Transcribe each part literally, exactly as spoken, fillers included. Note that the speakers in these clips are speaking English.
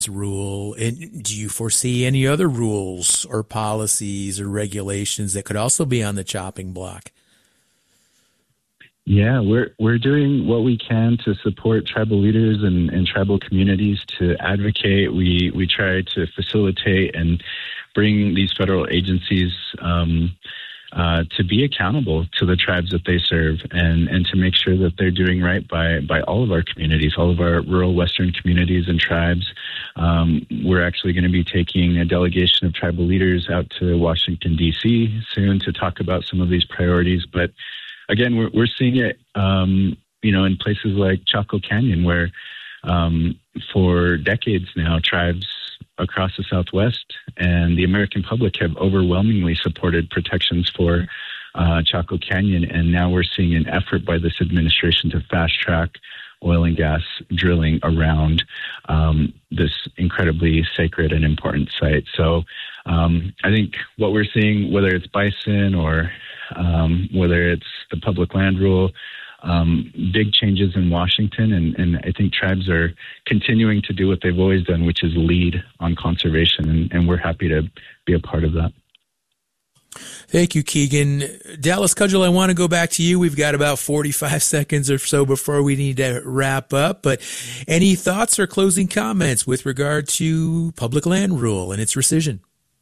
rule. And do you foresee any other rules or policies or regulations that could also be on the chopping block? Yeah, we're we're doing what we can to support tribal leaders and, and tribal communities to advocate. We we try to facilitate and bring these federal agencies um, uh, to be accountable to the tribes that they serve, and, and to make sure that they're doing right by by all of our communities, all of our rural Western communities and tribes. Um, we're actually going to be taking a delegation of tribal leaders out to Washington, D C soon to talk about some of these priorities, but again, we're, we're seeing it, um, you know, in places like Chaco Canyon, where um, for decades now, tribes across the Southwest and the American public have overwhelmingly supported protections for uh, Chaco Canyon. And now we're seeing an effort by this administration to fast track oil and gas drilling around um, this incredibly sacred and important site. So um, I think what we're seeing, whether it's bison or um, whether it's the public land rule, um, big changes in Washington, and, and I think tribes are continuing to do what they've always done, which is lead on conservation, and, and we're happy to be a part of that. Thank you, Keegan. Dallas Cudgel, I want to go back to you. We've got about forty-five seconds or so before we need to wrap up, but any thoughts or closing comments with regard to public land rule and its rescission?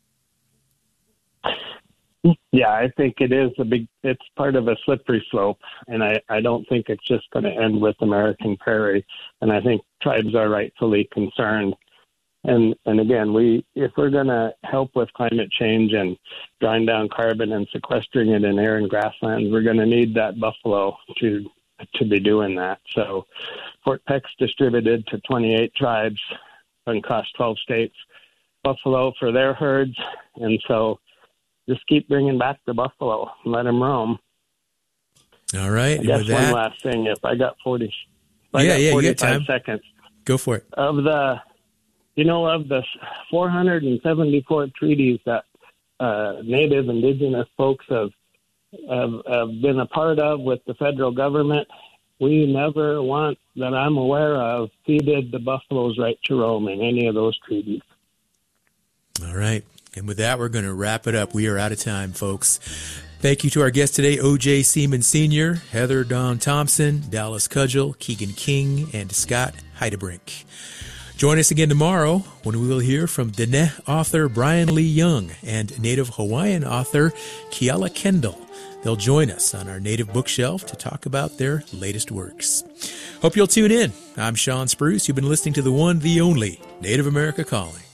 Yeah, I think it is a big, it's part of a slippery slope, and I, I don't think it's just going to end with American Prairie, and I think tribes are rightfully concerned. And and again, we if we're going to help with climate change and drawing down carbon and sequestering it in air and grasslands, we're going to need that buffalo to to be doing that. So Fort Peck's distributed to twenty-eight tribes across twelve states, buffalo for their herds, and so just keep bringing back the buffalo and let them roam. All right. I guess that, one last thing, if I got forty, if I yeah, got yeah, forty-five you got time. seconds. Go for it. Of the You know, of the four hundred seventy-four treaties that uh, Native Indigenous folks have, have have been a part of with the federal government, we never once, that I'm aware of, ceded the buffalo's right to roam in any of those treaties. All right. And with that, we're going to wrap it up. We are out of time, folks. Thank you to our guests today, O J. Seaman Senior, Heather Dawn Thompson, Dallas Cudgel, Keegan King, and Scott Heidebrink. Join us again tomorrow when we will hear from Diné author Brian Lee Young and Native Hawaiian author Keala Kendall. They'll join us on our Native Bookshelf to talk about their latest works. Hope you'll tune in. I'm Sean Spruce. You've been listening to the one, the only Native America Calling.